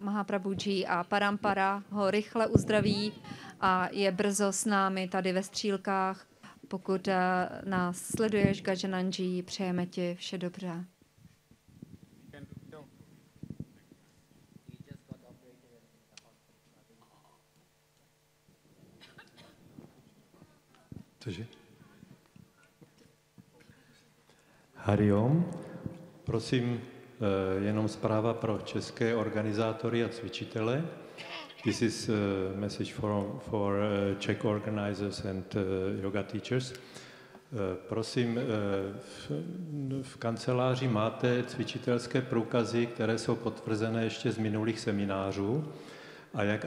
Mahaprabhuji a Parampara ho rychle uzdraví a je brzo s námi tady ve Střílkách. Pokud nás sleduješ, Gajananji, přejeme ti vše dobře. Cože? Hari Om, prosím, jenom zpráva pro české organizátory a cvičitele. This is a message for Czech organizers and yoga teachers. Prosím, v kanceláři máte cvičitelské průkazy, které jsou potvrzené ještě z minulých seminářů. A jak